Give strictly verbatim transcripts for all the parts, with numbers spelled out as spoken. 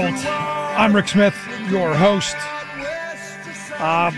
Vault. I'm Rick Smith, your host. Um,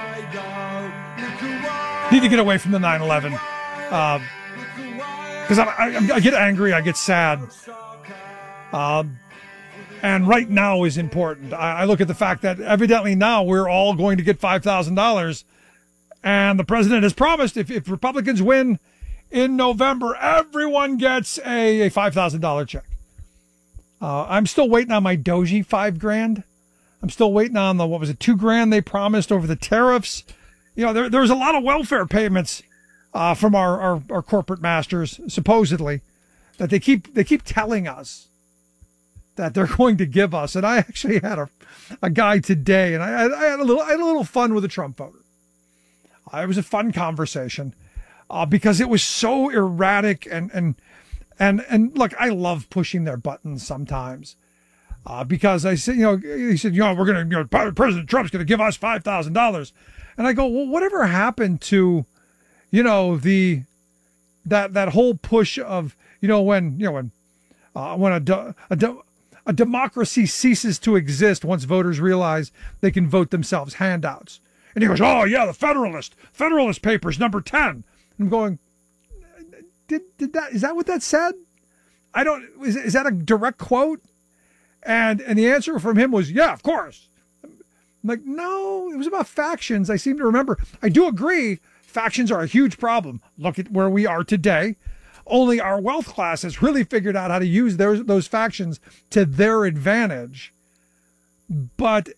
need to get away from the nine eleven because um, I, I, I get angry, I get sad. Um, and right now is important. I, I look at the fact that evidently now we're all going to get five thousand dollars, and the president has promised if, if Republicans win in November, everyone gets a, a five thousand dollars check. Uh, I'm still waiting on my Doji five grand. I'm still waiting on the, what was it, two grand they promised over the tariffs. You know, there, there's a lot of welfare payments uh, from our, our, our corporate masters, supposedly, that they keep they keep telling us that they're going to give us. And I actually had a, a guy today, and I, I had a little I had a little fun with a Trump voter. Uh, it was a fun conversation uh, because it was so erratic and and. And and look, I love pushing their buttons sometimes uh, because I said, you know, he said, you know, we're going to, you know, President Trump's going to give us five thousand dollars. And I go, well, whatever happened to, you know, the, that, that whole push of, you know, when, you know, when, uh, when a, de- a, de- a democracy ceases to exist once voters realize they can vote themselves handouts. And he goes, oh yeah, the Federalist, Federalist Papers, number ten. And I'm going, Did did that is that what that said? I don't is is that a direct quote? And and the answer from him was, yeah, of course. I'm like, no, it was about factions. I seem to remember. I do agree, factions are a huge problem. Look at where we are today. Only our wealth class has really figured out how to use those those factions to their advantage. But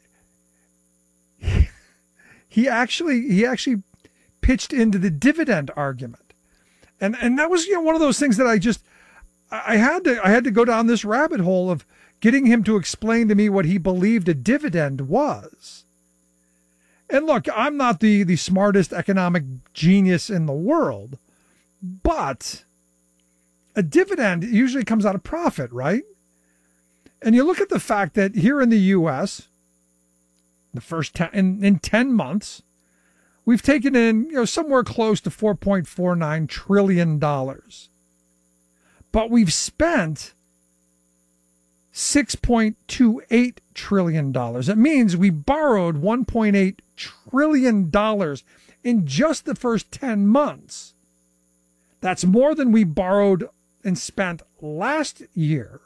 he actually he actually pitched into the dividend argument. And and that was, you know, one of those things that I just I had to I had to go down this rabbit hole of getting him to explain to me what he believed a dividend was. And look, I'm not the the smartest economic genius in the world, but a dividend usually comes out of profit, right? And you look at the fact that here in the U S, the first ten, in, in ten months, we've taken in, you know, somewhere close to four point four nine trillion dollars. But we've spent six point two eight trillion dollars. That means we borrowed one point eight trillion dollars in just the first ten months. That's more than we borrowed and spent last year.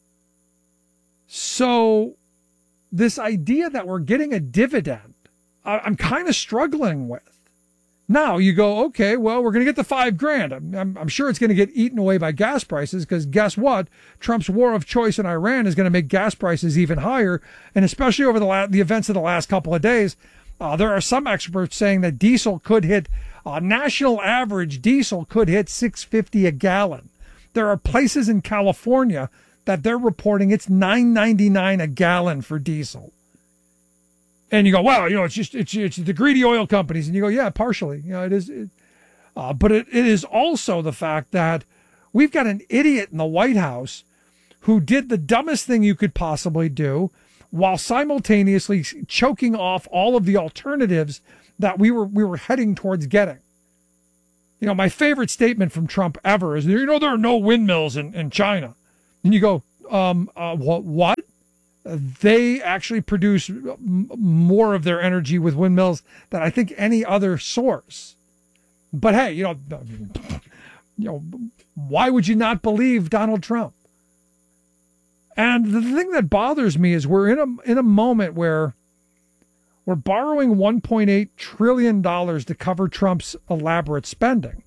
So this idea that we're getting a dividend, I'm kind of struggling with. Now you go, okay, well, we're going to get the five grand. I'm, I'm, I'm sure it's going to get eaten away by gas prices because guess what? Trump's war of choice in Iran is going to make gas prices even higher. And especially over the la- the events of the last couple of days, uh, there are some experts saying that diesel could hit, uh, national average diesel could hit six fifty a gallon. There are places in California that they're reporting it's nine ninety-nine a gallon for diesel. And you go, well, you know, it's just, it's, it's the greedy oil companies. And you go, yeah, partially, you know, it is. It, uh, but it, it is also the fact that we've got an idiot in the White House who did the dumbest thing you could possibly do while simultaneously choking off all of the alternatives that we were, we were heading towards getting. You know, my favorite statement from Trump ever is, you know, there are no windmills in, in China. And you go, um, uh, what, what? They actually produce m- more of their energy with windmills than I think any other source. But hey, you know, you know, why would you not believe Donald Trump? And the thing that bothers me is we're in a in a moment where we're borrowing one point eight trillion dollars to cover Trump's elaborate spending.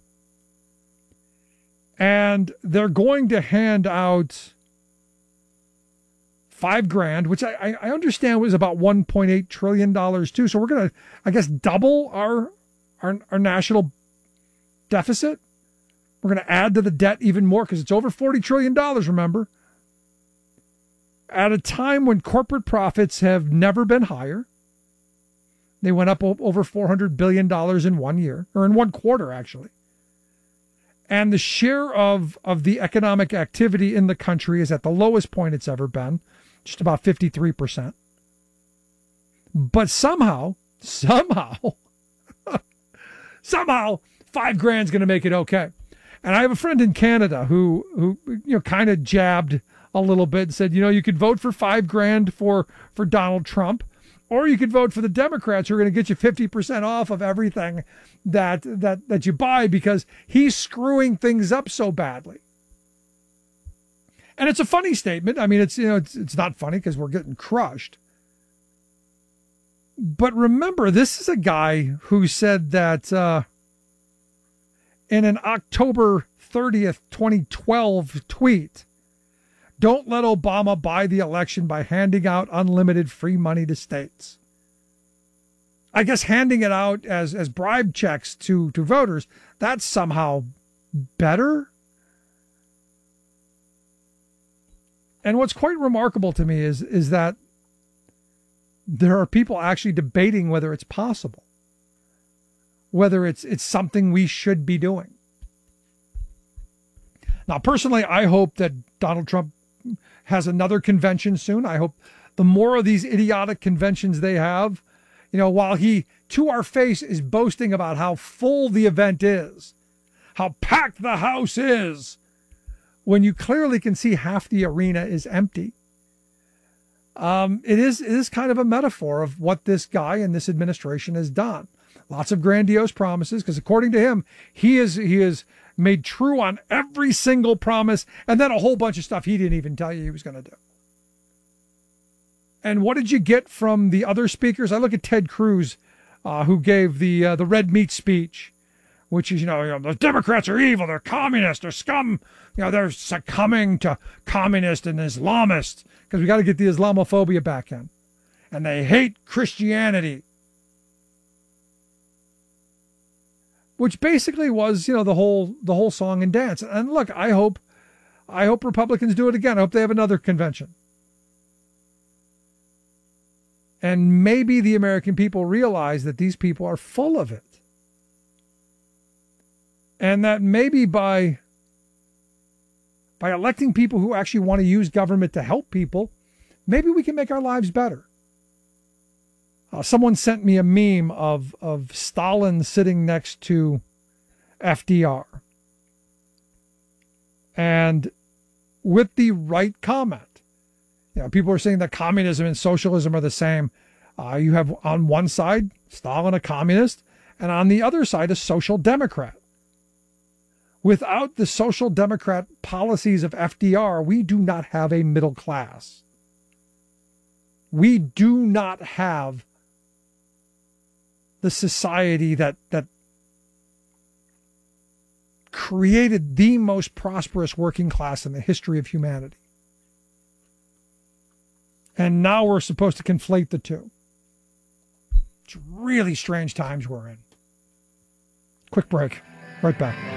And they're going to hand out five grand, which I, I understand was about one point eight trillion dollars too. So we're going to, I guess, double our, our, our national deficit. We're going to add to the debt even more because it's over forty trillion dollars, remember? At a time when corporate profits have never been higher. They went up over four hundred billion dollars in one year, or in one quarter, actually. And the share of, of the economic activity in the country is at the lowest point it's ever been, just about fifty-three percent. But somehow, somehow, somehow, five grand's going to make it okay. And I have a friend in Canada who, who you know, kind of jabbed a little bit and said, you know, you could vote for five grand for, for Donald Trump, or you could vote for the Democrats who are going to get you fifty percent off of everything that, that, that you buy because he's screwing things up so badly. And it's a funny statement. I mean, it's, you know, it's, it's not funny because we're getting crushed. But remember, this is a guy who said that uh, in an October thirtieth, twenty twelve tweet, don't let Obama buy the election by handing out unlimited free money to states. I guess handing it out as, as bribe checks to, to voters, that's somehow better. And what's quite remarkable to me is, is that there are people actually debating whether it's possible, whether it's it's something we should be doing. Now, personally, I hope that Donald Trump has another convention soon. I hope the more of these idiotic conventions they have, you know, while he, to our face, is boasting about how full the event is, how packed the house is, when you clearly can see half the arena is empty. Um, it is it is kind of a metaphor of what this guy and this administration has done. Lots of grandiose promises, because according to him, he is he is made true on every single promise, and then a whole bunch of stuff he didn't even tell you he was going to do. And what did you get from the other speakers? I look at Ted Cruz, uh, who gave the uh, the red meat speech, which is, you know, you know, the Democrats are evil, they're communists, they're scum, you know, they're succumbing to communists and Islamists, because we got to get the Islamophobia back in. And they hate Christianity. Which basically was, you know, the whole the whole song and dance. And look, I hope I hope Republicans do it again. I hope they have another convention. And maybe the American people realize that these people are full of it. And that maybe by, by electing people who actually want to use government to help people, maybe we can make our lives better. Uh, someone sent me a meme of, of Stalin sitting next to F D R. And with the right comment, you know, people are saying that communism and socialism are the same. Uh, you have on one side, Stalin, a communist, and on the other side, a social democrat. Without the social democrat policies of F D R, we do not have a middle class. We do not have the society that, that created the most prosperous working class in the history of humanity. And now we're supposed to conflate the two. It's really strange times we're in. Quick break. Right back.